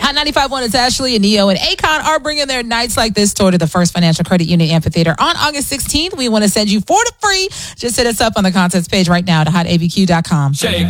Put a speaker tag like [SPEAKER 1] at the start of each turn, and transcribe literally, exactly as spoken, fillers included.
[SPEAKER 1] Hot ninety-five point one, it's Ashley and Neo and Akon are bringing their Nights Like This tour to the First Financial Credit Union Amphitheater on August sixteenth. We want to send you four to free. Just hit us up on the contest page right now to hot a b q dot com.
[SPEAKER 2] Shake.